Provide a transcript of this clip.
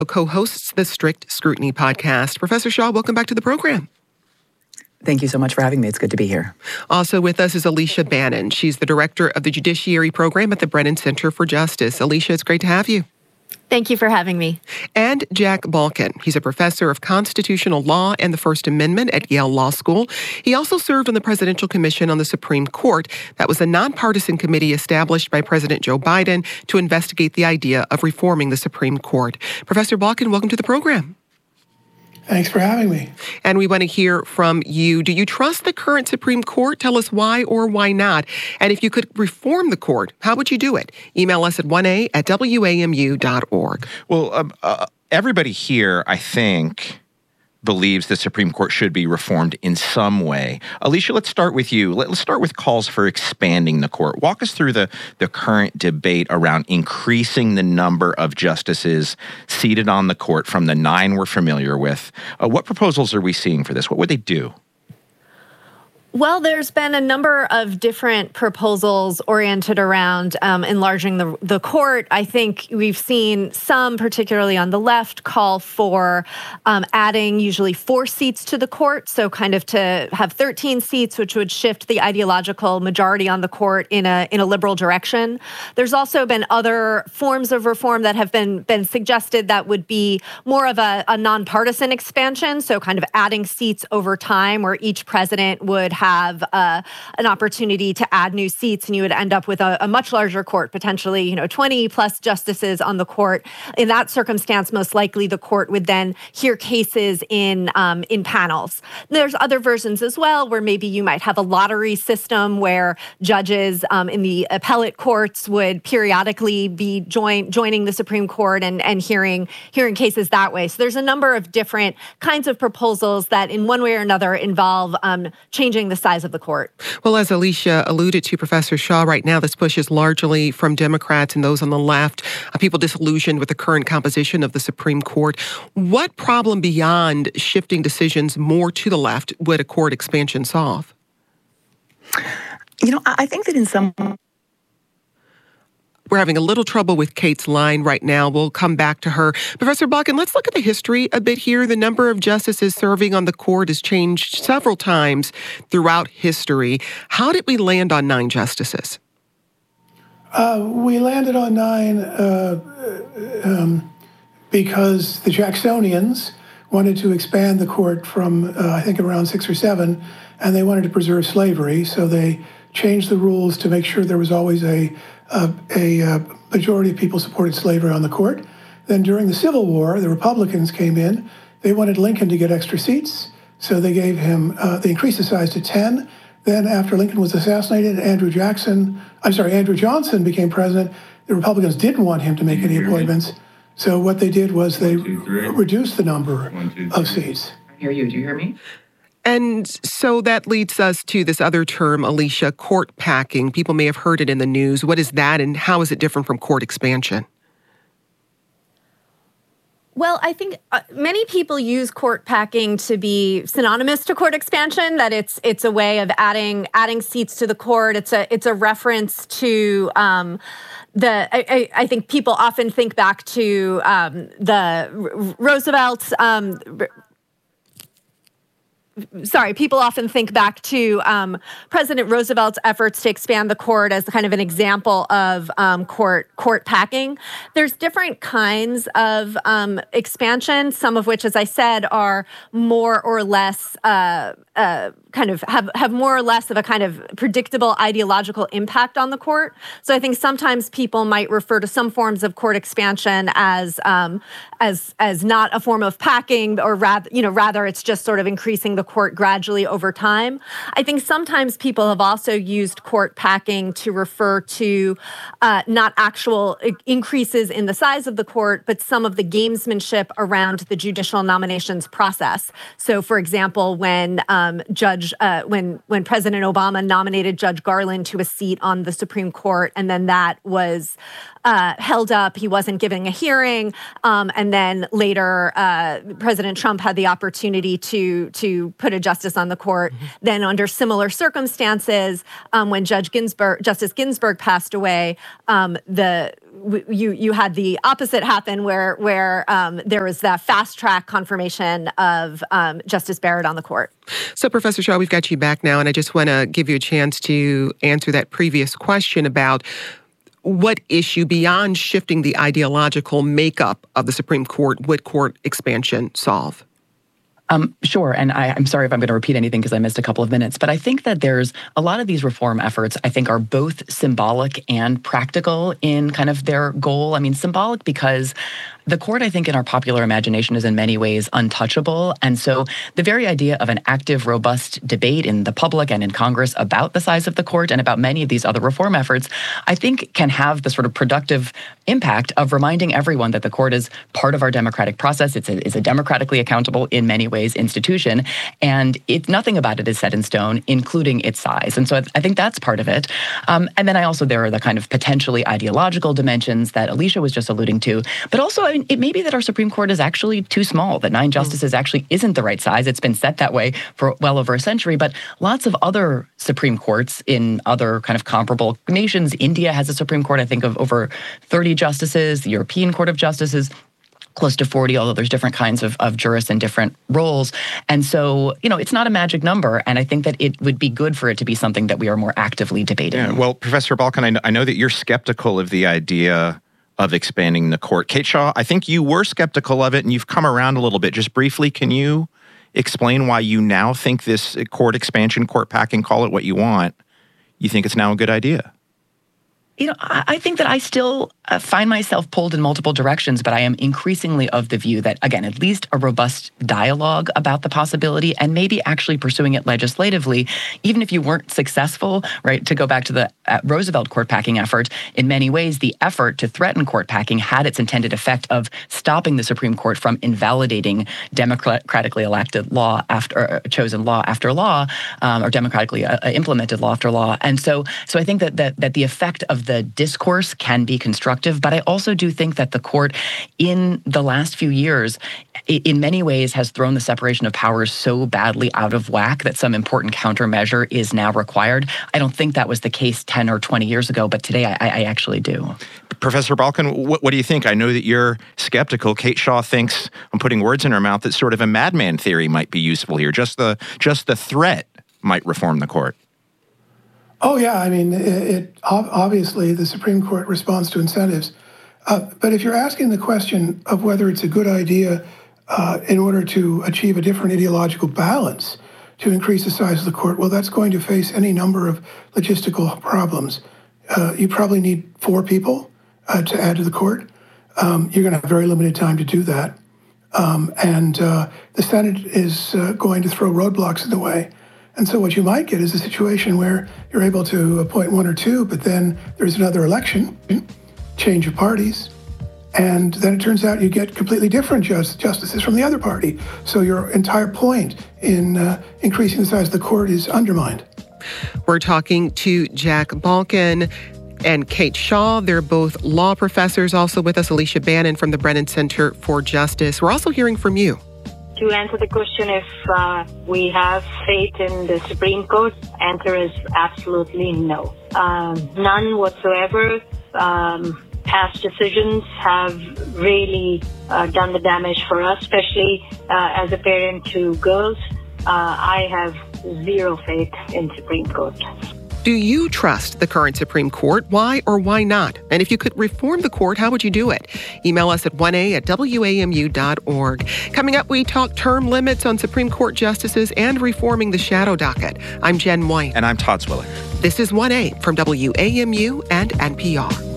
co-hosts the Strict Scrutiny podcast. Professor Shaw, welcome back to the program. Thank you so much for having me. It's good to be here. Also with us is Alicia Bannon. She's the director of the Judiciary Program at the Brennan Center for Justice. Alicia, it's great to have you. Thank you for having me. And Jack Balkin. He's a professor of constitutional law and the First Amendment at Yale Law School. He also served on the Presidential Commission on the Supreme Court. That was a nonpartisan committee established by President Joe Biden to investigate the idea of reforming the Supreme Court. Professor Balkin, welcome to the program. Thanks for having me. And we want to hear from you. Do you trust the current Supreme Court? Tell us why or why not. And if you could reform the court, how would you do it? Email us at 1a@wamu.org. Well, everybody here, I think, believes the Supreme Court should be reformed in some way. Alicia, let's start with you. Let's start with calls for expanding the court. Walk us through the current debate around increasing the number of justices seated on the court from the 9 we're familiar with. What proposals are we seeing for this? What would they do? Well, there's been a number of different proposals oriented around enlarging the court. I think we've seen some, particularly on the left, call for adding usually 4 seats to the court, so kind of to have 13 seats, which would shift the ideological majority on the court in a liberal direction. There's also been other forms of reform that have been suggested that would be more of a nonpartisan expansion, so kind of adding seats over time where each president would have an opportunity to add new seats, and you would end up with a much larger court, potentially 20 plus justices on the court. In that circumstance, most likely the court would then hear cases in panels. There's other versions as well where maybe you might have a lottery system where judges in the appellate courts would periodically be joining the Supreme Court and hearing cases that way. So there's a number of different kinds of proposals that in one way or another involve changing the size of the court. Well, as Alicia alluded to, Professor Shaw, right now this push is largely from Democrats and those on the left, people disillusioned with the current composition of the Supreme Court. What problem beyond shifting decisions more to the left would a court expansion solve? I think that in some... We're having a little trouble with Kate's line right now. We'll come back to her. Professor Balkin, let's look at the history a bit here. The number of justices serving on the court has changed several times throughout history. How did we land on 9 justices? We landed on 9 because the Jacksonians wanted to expand the court from, I think, around 6 or 7, and they wanted to preserve slavery. So they changed the rules to make sure there was always a majority of people supported slavery on the court. Then during the Civil War, the Republicans came in. They wanted Lincoln to get extra seats, so they gave him, they increased the size to 10. Then after Lincoln was assassinated, Andrew Johnson became president. The Republicans didn't want him to make any appointments. So what they did was they reduced the number of seats. I hear you. Do you hear me? And so that leads us to this other term, Alicia, court packing. People may have heard it in the news. What is that, and how is it different from court expansion? Well, I think many people use court packing to be synonymous to court expansion. That it's a way of adding seats to the court. It's a reference to I think people often think back to the Roosevelt's. People often think back to President Roosevelt's efforts to expand the court as kind of an example of court packing. There's different kinds of expansion, some of which, as I said, are more or less kind of have more or less of a kind of predictable ideological impact on the court. So I think sometimes people might refer to some forms of court expansion as not a form of packing, or rather it's just sort of increasing the court gradually over time. I think sometimes people have also used court packing to refer to not actual increases in the size of the court, but some of the gamesmanship around the judicial nominations process. So, for example, when President Obama nominated Judge Garland to a seat on the Supreme Court, and then that was held up, he wasn't giving a hearing, and then later President Trump had the opportunity to put a justice on the court. Mm-hmm. Then under similar circumstances, when Justice Ginsburg passed away, the you had the opposite happen where there was that fast track confirmation of Justice Barrett on the court. So, Professor Shah, we've got you back now, and I just want to give you a chance to answer that previous question about what issue beyond shifting the ideological makeup of the Supreme Court would court expansion solve? Sure. And I'm sorry if I'm going to repeat anything because I missed a couple of minutes, but I think that there's a lot of these reform efforts, I think, are both symbolic and practical in kind of their goal. I mean, symbolic because the court, I think, in our popular imagination is in many ways untouchable. And so the very idea of an active, robust debate in the public and in Congress about the size of the court and about many of these other reform efforts, I think can have the sort of productive impact of reminding everyone that the court is part of our democratic process. It's a democratically accountable, in many ways, institution. And nothing about it is set in stone, including its size. And so I think that's part of it. And then there are the kind of potentially ideological dimensions that Alicia was just alluding to. But also, I mean, it may be that our Supreme Court is actually too small, that 9 justices actually isn't the right size. It's been set that way for well over a century, but lots of other Supreme Courts in other kind of comparable nations. India has a Supreme Court, I think, of over 30 justices. The European Court of Justice is close to 40, although there's different kinds of jurists and different roles. And so, it's not a magic number, and I think that it would be good for it to be something that we are more actively debating. Yeah, well, Professor Balkin, I know that you're skeptical of the idea of expanding the court. Kate Shaw, I think you were skeptical of it, and you've come around a little bit. Just briefly, can you explain why you now think this court expansion, court packing, call it what you want, you think it's now a good idea? I think that I still find myself pulled in multiple directions, but I am increasingly of the view that, again, at least a robust dialogue about the possibility and maybe actually pursuing it legislatively, even if you weren't successful, right, to go back to the Roosevelt court packing effort, in many ways, the effort to threaten court packing had its intended effect of stopping the Supreme Court from invalidating democratically elected law after chosen law after law, or democratically implemented law after law. And so I think that the effect of the discourse can be constructive, but I also do think that the court in the last few years, in many ways, has thrown the separation of powers so badly out of whack that some important countermeasure is now required. I don't think that was the case 10 or 20 years ago, but today I actually do. Professor Balkin, what do you think? I know that you're skeptical. Kate Shaw thinks, I'm putting words in her mouth, that sort of a madman theory might be useful here. Just the threat might reform the court. Oh, yeah. I mean, obviously the Supreme Court responds to incentives. But if you're asking the question of whether it's a good idea in order to achieve a different ideological balance to increase the size of the court, well, that's going to face any number of logistical problems. You probably need 4 people to add to the court. You're going to have very limited time to do that. And the Senate is going to throw roadblocks in the way. And so what you might get is a situation where you're able to appoint 1 or 2, but then there's another election, change of parties, and then it turns out you get completely different justices from the other party. So your entire point in increasing the size of the court is undermined. We're talking to Jack Balkin and Kate Shaw. They're both law professors. Also with us, Alicia Bannon from the Brennan Center for Justice. We're also hearing from you. To answer the question if we have faith in the Supreme Court, answer is absolutely no. None whatsoever. Past decisions have really done the damage for us, especially as a parent to girls. I have zero faith in Supreme Court. Do you trust the current Supreme Court? Why or why not? And if you could reform the court, how would you do it? Email us at 1a@wamu.org. Coming up, we talk term limits on Supreme Court justices and reforming the shadow docket. I'm Jen White. And I'm Todd Zwillich. This is 1A from WAMU and NPR.